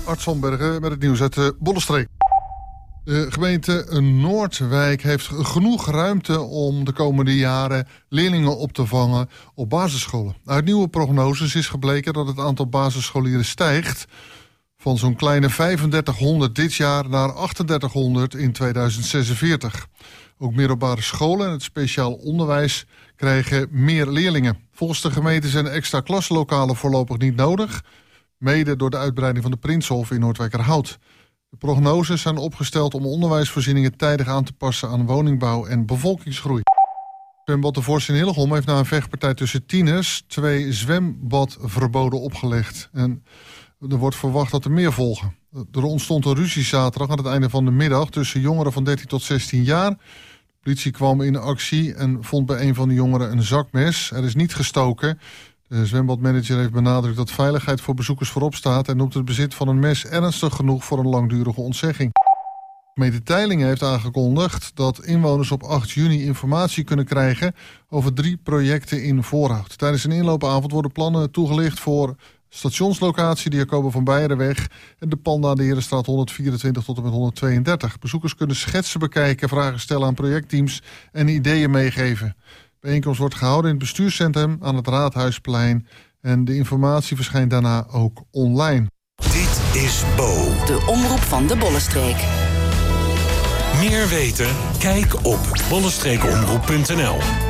Art Zandbergen met het nieuws uit de Bollenstreek. De gemeente Noordwijk heeft genoeg ruimte om de komende jaren leerlingen op te vangen op basisscholen. Uit nieuwe prognoses is gebleken dat het aantal basisscholieren stijgt van zo'n kleine 3500 dit jaar naar 3800 in 2046. Ook middelbare scholen en het speciaal onderwijs krijgen meer leerlingen. Volgens de gemeente zijn extra klaslokalen voorlopig niet nodig, mede door de uitbreiding van de Prinsenhof in Noordwijkerhout. De prognoses zijn opgesteld om onderwijsvoorzieningen tijdig aan te passen aan woningbouw en bevolkingsgroei. Zwembad De Vos in Hillegom heeft na een vechtpartij tussen tieners 2 zwembadverboden opgelegd. En er wordt verwacht dat er meer volgen. Er ontstond een ruzie zaterdag aan het einde van de middag tussen jongeren van 13 tot 16 jaar. De politie kwam in actie en vond bij een van de jongeren een zakmes. Er is niet gestoken. De zwembadmanager heeft benadrukt dat veiligheid voor bezoekers voorop staat en noemt het bezit van een mes ernstig genoeg voor een langdurige ontzegging. Gemeente Teylingen heeft aangekondigd dat inwoners op 8 juni informatie kunnen krijgen over 3 projecten in Voorhout. Tijdens een inloopavond worden plannen toegelicht voor stationslocatie de Jacoba van Beijerweg en de Panda de Herenstraat 124 tot en met 132. Bezoekers kunnen schetsen bekijken, vragen stellen aan projectteams en ideeën meegeven. De bijeenkomst wordt gehouden in het bestuurscentrum aan het Raadhuisplein en de informatie verschijnt daarna ook online. Dit is Bo, de omroep van de Bollenstreek. Meer weten? Kijk op bollenstreekomroep.nl.